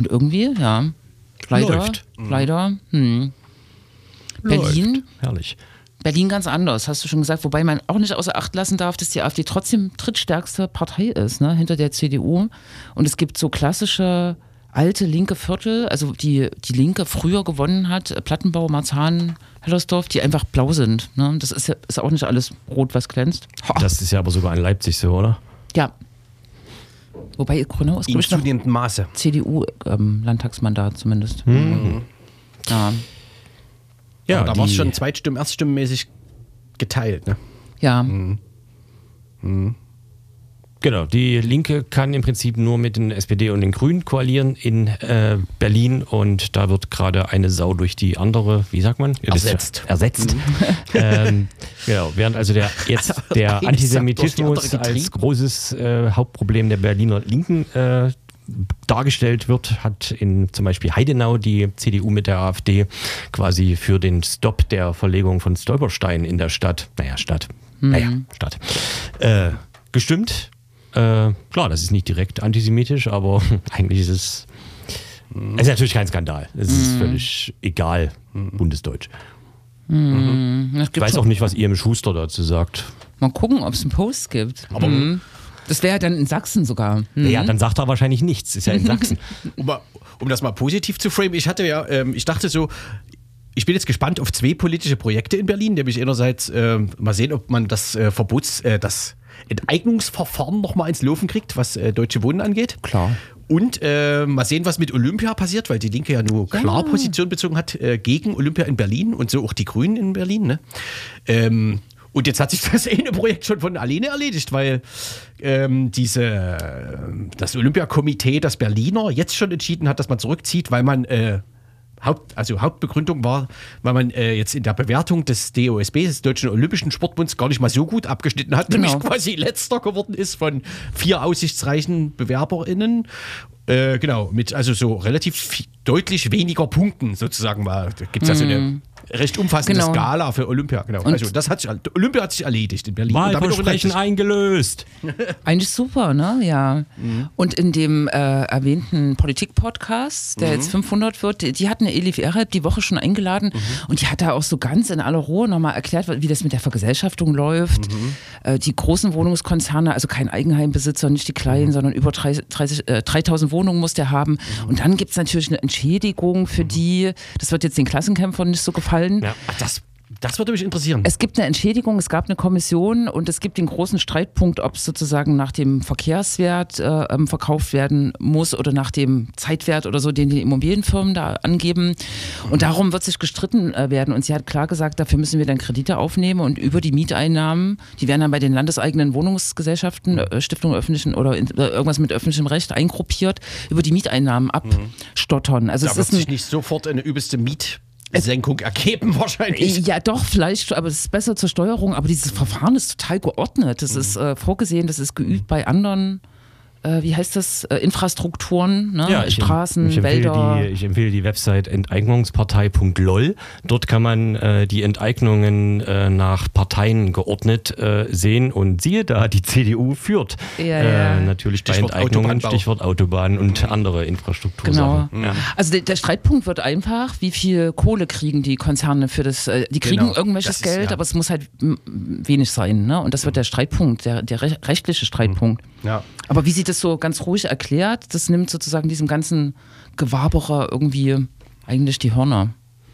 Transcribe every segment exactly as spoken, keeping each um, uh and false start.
Und irgendwie, ja, leider, Läuft. leider, hm. Berlin, Läuft. Herrlich. Berlin ganz anders, hast du schon gesagt. Wobei man auch nicht außer Acht lassen darf, dass die AfD trotzdem drittstärkste Partei ist, ne, hinter der C D U. Und es gibt so klassische alte linke Viertel, also die die Linke früher gewonnen hat, Plattenbau, Marzahn, Hellersdorf, die einfach blau sind. Ne? Das ist ja ist auch nicht alles rot, was glänzt. Ha. Das ist ja aber sogar in Leipzig so, oder? Ja. Wobei Grünau ist, In glaube ich, noch zunehmendem Maße. C D U-Landtagsmandat zumindest. Mhm. Ja. Ja, Aber da war es die- schon Zweitstimmen, Erststimmenmäßig geteilt. Ne? Ja. Genau, die Linke kann im Prinzip nur mit den S P D und den Grünen koalieren in äh, Berlin und da wird gerade eine Sau durch die andere, wie sagt man? Ihr wisst ja, Ersetzt. Ersetzt. ähm, genau, während also der jetzt der Eine Sau Antisemitismus durch die andere als getrieben. großes äh, Hauptproblem der Berliner Linken äh, dargestellt wird, hat in zum Beispiel Heidenau die C D U mit der AfD quasi für den Stopp der Verlegung von Stolpersteinen in der Stadt, naja, Stadt, naja, Stadt, äh, gestimmt. Äh, klar, das ist nicht direkt antisemitisch, aber eigentlich ist es, es ist natürlich kein Skandal. Es ist völlig egal, bundesdeutsch. Das Ich gibt weiß schon- auch nicht, was I M Schuster dazu sagt. Mal gucken, ob es einen Post gibt. Aber mhm. Das wäre dann in Sachsen sogar. Mhm. Ja, dann sagt er wahrscheinlich nichts. Ist ja in Sachsen. Um, mal, um das mal positiv zu framen, ich hatte ja, ähm, ich dachte so, ich bin jetzt gespannt auf zwei politische Projekte in Berlin, nämlich einerseits ähm, mal sehen, ob man das äh, Verbots, äh, das Enteignungsverfahren nochmal ins Laufen kriegt, was äh, Deutsche Wohnen angeht. Klar. Und äh, mal sehen, was mit Olympia passiert, weil die Linke ja nur klar Position bezogen hat äh, gegen Olympia in Berlin und so auch die Grünen in Berlin. Ne? Ähm, und jetzt hat sich das eine Projekt schon von alleine erledigt, weil ähm, diese, das Olympiakomitee, das Berliner, jetzt schon entschieden hat, dass man zurückzieht, weil man äh, Haupt, also Hauptbegründung war, weil man äh, jetzt in der Bewertung des D O S B, des Deutschen Olympischen Sportbunds, gar nicht mal so gut abgeschnitten hat, Genau. nämlich quasi letzter geworden ist von vier aussichtsreichen BewerberInnen. Äh, genau, mit also so relativ viel, deutlich weniger Punkten sozusagen mal. Da gibt es ja so eine recht umfassende Genau. Skala für Olympia. Genau. Und- Also das hat sich, Olympia hat sich erledigt in Berlin. Und damit auch in Wahlversprechen Leipzig. eingelöst. Eigentlich super, ne? Ja. Und in dem äh, erwähnten Politik-Podcast, der jetzt fünfhundert wird, die, die hatten Elif Erhard die Woche schon eingeladen und die hat da auch so ganz in aller Ruhe nochmal erklärt, wie das mit der Vergesellschaftung läuft. Äh, die großen Wohnungskonzerne, also kein Eigenheimbesitzer, nicht die kleinen, sondern über dreißig, äh, dreitausend Wohnungen muss der haben. Und dann gibt es natürlich eine Entschädigung für die, das wird jetzt den Klassenkämpfern nicht so gefallen. Ja. Ach, das, das würde mich interessieren. Es gibt eine Entschädigung, es gab eine Kommission und es gibt den großen Streitpunkt, ob es sozusagen nach dem Verkehrswert äh, ähm, verkauft werden muss oder nach dem Zeitwert oder so, den die Immobilienfirmen da angeben. Und darum wird sich gestritten äh, werden. Und sie hat klar gesagt, dafür müssen wir dann Kredite aufnehmen und über die Mieteinnahmen, die werden dann bei den landeseigenen Wohnungsgesellschaften, äh, Stiftungen öffentlichen oder in, äh, irgendwas mit öffentlichem Recht eingruppiert, über die Mieteinnahmen abstottern. Also Da es wird ist ein, sich nicht sofort eine übelste Mietsenkung ergeben wahrscheinlich. Ja, doch, vielleicht, aber es ist besser zur Steuerung. Aber dieses Verfahren ist total geordnet. Das ist äh, vorgesehen, das ist geübt bei anderen, äh, wie heißt das, äh, Infrastrukturen, ne? ich, Straßen, ich empfehle Wälder. Die, ich empfehle die Website enteignungspartei punkt lol. Dort kann man äh, die Enteignungen äh, nach Parteien geordnet äh, sehen und siehe da, die C D U führt Ja, ja. Äh, natürlich Stichwort bei Enteignungen, Autobahnbau. Stichwort Autobahn und andere Infrastruktursachen. Genau. Also der, der Streitpunkt wird einfach, wie viel Kohle kriegen die Konzerne für das, äh, die kriegen Genau. irgendwelches Das ist, Geld, ja. aber es muss halt m, wenig sein, ne? Und das wird der Streitpunkt, der, der re- rechtliche Streitpunkt. Ja. Aber wie sie das so ganz ruhig erklärt, das nimmt sozusagen diesem ganzen Gewaberer irgendwie eigentlich die Hörner.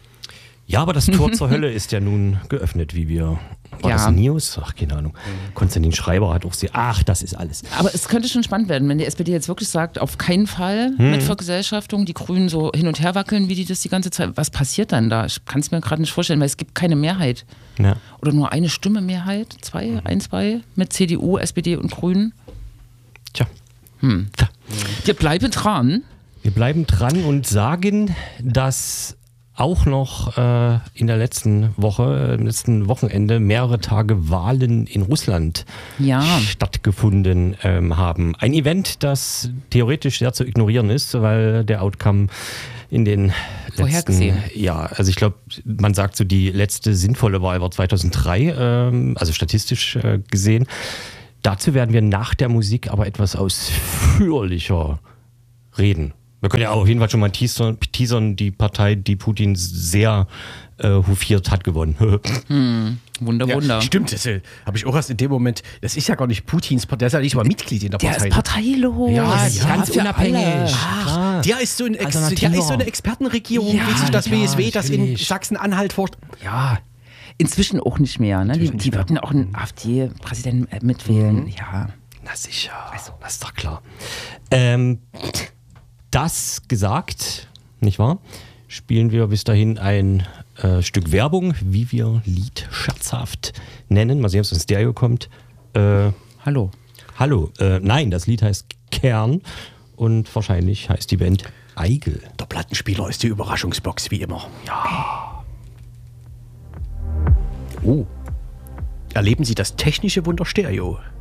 Ja, aber das Tor zur Hölle ist ja nun geöffnet, wie wir. War Ja. das News? Ach, keine Ahnung. Konstantin Schreiber hat auch sie. Ach, das ist alles. Aber es könnte schon spannend werden, wenn die S P D jetzt wirklich sagt, auf keinen Fall mit Vergesellschaftung, die Grünen so hin und her wackeln, wie die das die ganze Zeit. Was passiert dann da? Ich kann es mir gerade nicht vorstellen, weil es gibt keine Mehrheit. Ja. Oder nur eine Stimme Mehrheit, zwei, ein, zwei, mit C D U, S P D und Grünen. Tja. Tja. Wir bleiben dran. Wir bleiben dran und sagen, dass auch noch äh, in der letzten Woche, im letzten Wochenende mehrere Tage Wahlen in Russland Ja. stattgefunden ähm, haben. Ein Event, das theoretisch sehr zu ignorieren ist, weil der Outcome in den letzten, Vorhergesehen. ja, also ich glaube, man sagt so, die letzte sinnvolle Wahl war zweitausenddrei, ähm, also statistisch äh, gesehen. Dazu werden wir nach der Musik aber etwas ausführlicher reden. Wir können ja auch auf jeden Fall schon mal teasern, teasern die Partei, die Putin sehr äh, hofiert, hat gewonnen. hm, Wunder, ja, Wunder. Stimmt, das äh, habe ich auch erst in dem Moment, das ist ja gar nicht Putins Partei, der ist ja nicht mal Mitglied in der Der Partei. ist parteilos. Ja, ja, ganz für unabhängig. alle. Ach, der ist so, ein Ex Alternativer. der ist so eine Expertenregierung, Ja, wie sich das ja, W S W, das in natürlich. Sachsen-Anhalt forscht. Ja, Inzwischen auch nicht mehr. Ne? Die, Inzwischen nicht die mehr. würden auch einen AfD-Präsidenten äh, mitwählen. Ja. Na sicher, also, das ist doch klar. Ähm, das gesagt, nicht wahr? Spielen wir bis dahin ein äh, Stück Werbung, wie wir Lied scherzhaft nennen. Mal sehen, ob es in Stereo kommt. Äh, Hallo. hallo, äh, nein, das Lied heißt Kern und wahrscheinlich heißt die Band Eigel. der Plattenspieler ist die Überraschungsbox, wie immer. Ja. Oh. Erleben Sie das technische Wunder Stereo.